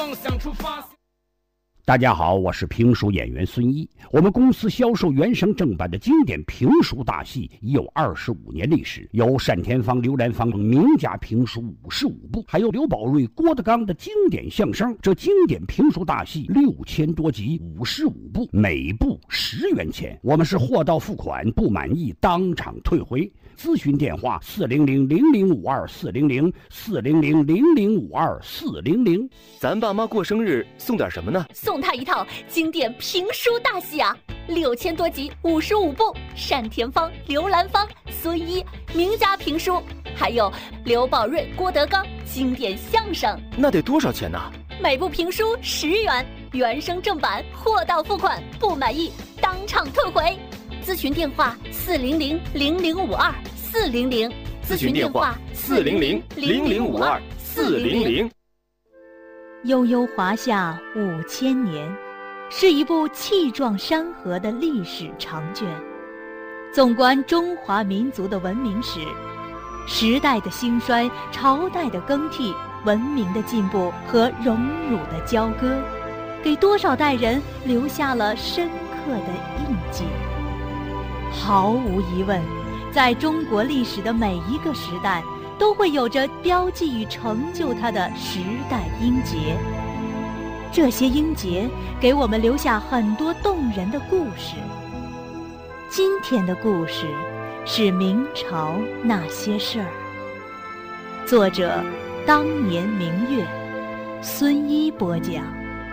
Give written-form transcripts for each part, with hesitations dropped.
梦想出发。 大家好，我是评书演员孙一。我们公司销售原声正版的经典评书大戏已有25年历史，有单田芳、刘兰芳等名家评书55部，还有刘宝瑞、郭德纲的经典相声。这经典评书大戏6000多集，55部，每部10元钱。我们是货到付款，不满意当场退回。咨询电话400-0052-400，400-0052-400。 咱爸妈过生日送点什么呢？ 送他一套经典评书大戏啊，6000多集，55部，单田芳、刘兰芳、孙一名家评书，还有刘宝瑞、郭德纲经典相声。 那得多少钱呢？ 每部评书10元，原声正版，货到付款，不满意当场退回。咨询电话400-0052-400， 咨询电话400-0052-400。 悠悠华夏5000年，是一部气壮山河的历史长卷。纵观中华民族的文明史，时代的兴衰，朝代的更替，文明的进步和荣辱的交割，给多少代人留下了深刻的印记。毫无疑问，在中国历史的每一个时代，都会有着标记与成就它的时代英杰。这些英杰给我们留下很多动人的故事。今天的故事是明朝那些事儿。作者当年明月，孙一播讲。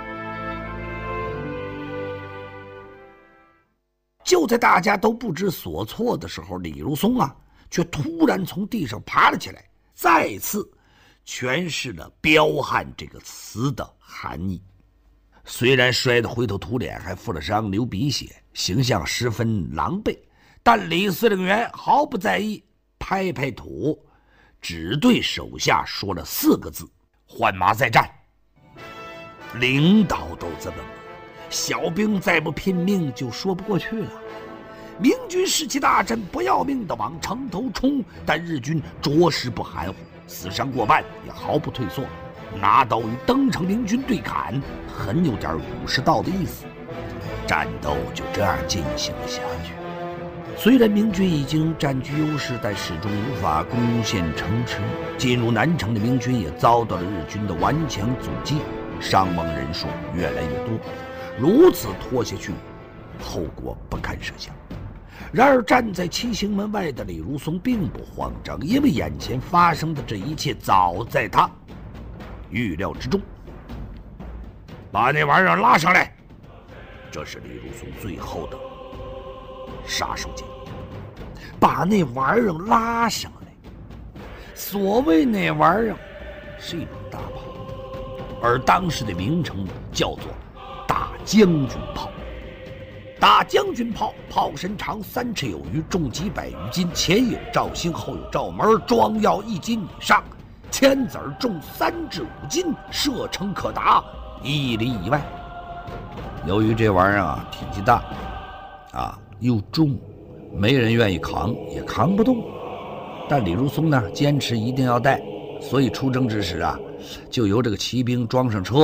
就在大家都不知所措的时候，李如松却突然从地上爬了起来，再次诠释了彪悍这个词的含义。虽然摔得灰头土脸，还负了伤，流鼻血，形象十分狼狈，但李司令员毫不在意，拍拍土，只对手下说了4个字：换马再战。领导都这么问，小兵再不拼命就说不过去了。明军士气大振，不要命的往城头冲，但日军着实不含糊，死伤过半也毫不退缩，拿刀与登城明军对砍，很有点武士道的意思。战斗就这样进行了下去。虽然明军已经占据优势，但始终无法攻陷城池。进入南城的明军也遭到了日军的顽强阻击，伤亡人数越来越多。如此拖下去，后果不堪设想。然而站在七星门外的李如松并不慌张，因为眼前发生的这一切早在他预料之中。把那玩意儿拉上来，这是李如松最后的杀手锏。把那玩意儿拉上来，所谓那玩意儿是一种大炮，而当时的名称叫做大将军炮。大将军炮炮身长3尺有余，重几百余斤，前有罩星，后有罩门，装药1斤以上，铅子重3至5斤，射程可达1里以外。由于这玩意儿体积大又重，没人愿意扛，也扛不动。但李如松坚持一定要带，所以出征之时就由这个骑兵装上车，